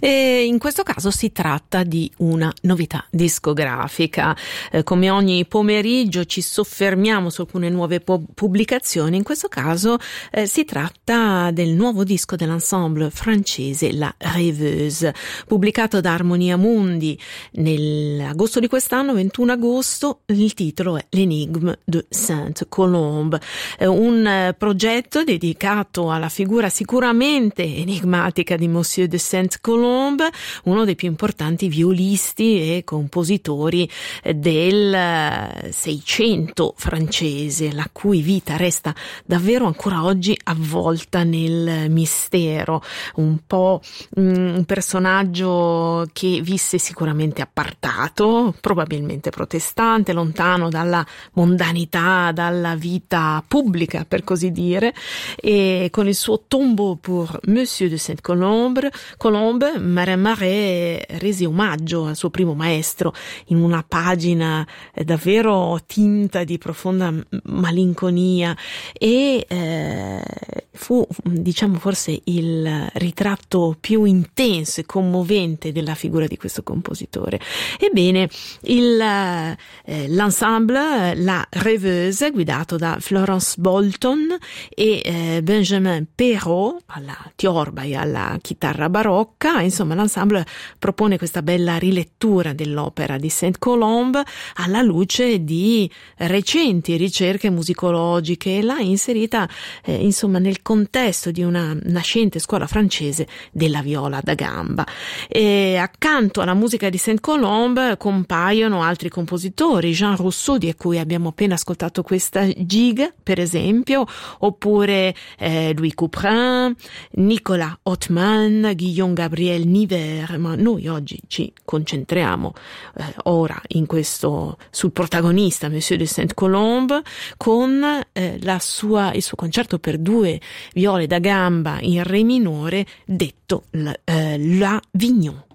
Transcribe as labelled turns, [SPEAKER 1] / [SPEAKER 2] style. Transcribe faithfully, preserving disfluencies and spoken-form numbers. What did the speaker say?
[SPEAKER 1] E in questo caso si tratta di una novità discografica. Eh, come ogni pomeriggio ci soffermiamo su alcune nuove po- pubblicazioni. In questo caso eh, si tratta del nuovo disco dell'ensemble francese La Rêveuse, pubblicato da Armonia Mundi nell'agosto di quest'anno, ventuno agosto. Il titolo è L'énigme de Sainte-Colombe, eh, un eh, progetto dedicato alla figura sicuramente enigmatica di Monsieur de Sainte-Colombe, uno dei più importanti violisti e compositori del Seicento francese, la cui vita resta davvero ancora oggi avvolta nel mistero. Un po' un personaggio che visse sicuramente appartato, probabilmente protestante, lontano dalla mondanità, dalla vita pubblica per così dire, e con il suo Tombeau pour Monsieur de Sainte-Colombe, Colombe, Marin Marais rese omaggio al suo primo maestro in una pagina davvero tinta di profonda malinconia e eh, fu, diciamo, forse il ritratto più intenso e commovente della figura di questo compositore. Ebbene, il, eh, l'ensemble La Rêveuse, guidato da Florence Bolton e eh, Benjamin Perrault alla tiorba e alla chitarra barocca, insomma l'ensemble propone questa bella rilettura dell'opera di Sainte-Colombe alla luce di recenti ricerche musicologiche e l'ha inserita eh, insomma nel contesto di una nascente scuola francese della viola da gamba. E accanto alla musica di Sainte-Colombe compaiono altri compositori, Jean Rousseau, di cui abbiamo appena ascoltato questa gigue per esempio, oppure eh, Louis Couperin, Nicolas Othman, Guillaume Gabriel Niver, ma noi oggi ci concentriamo eh, ora in questo sul protagonista Monsieur de Sainte-Colombe con eh, la sua, il suo concerto per due viole da gamba in re minore detto l, eh, L'Avignon.